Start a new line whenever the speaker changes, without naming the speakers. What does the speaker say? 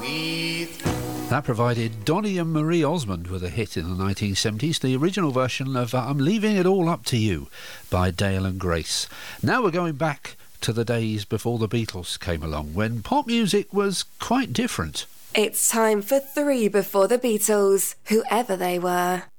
That provided Donny and Marie Osmond with a hit in the 1970s, the original version of I'm Leaving It All Up to You by Dale and Grace. Now we're going back to the days before the Beatles came along, when pop music was quite different.
It's time for 3 before the Beatles, whoever they were.